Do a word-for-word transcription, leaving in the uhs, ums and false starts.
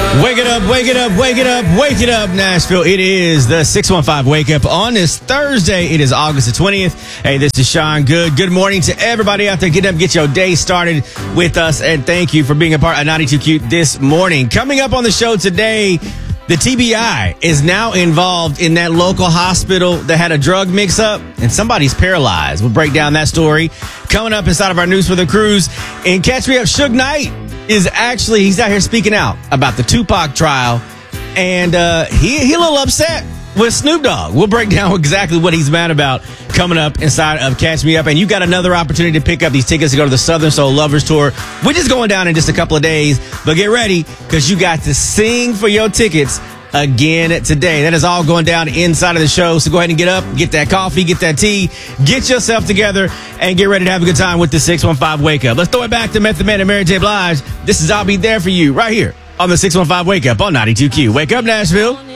Wake it up, wake it up, wake it up, wake it up, Nashville. It is the six one five Wake Up on this Thursday. It is August the twentieth. Hey, this is Sean Good. Good morning to everybody out there. Get up, get your day started with us, and thank you for being a part of ninety-two Q this morning. Coming up on the show today, the T B I is now involved in that local hospital that had a drug mix-up, and somebody's paralyzed. We'll break down that story coming up inside of our News for the Cruise. And catch me up, Suge Knight is actually, he's out here speaking out about the Tupac trial, and uh, he, he a little upset with Snoop Dogg. We'll break down exactly what he's mad about coming up inside of Catch Me Up. And you got another opportunity to pick up these tickets to go to the Southern Soul Lovers Tour, which is going down in just a couple of days. But get ready, because you got to sing for your tickets again today. That is all going down inside of the show. So go ahead and get up, get that coffee, get that tea, get yourself together, and get ready to have a good time with the six one five Wake Up. Let's throw it back to Method Man and Mary J. Blige. This is I'll Be There For You right here on the six one five Wake Up on ninety-two Q. Wake up, Nashville.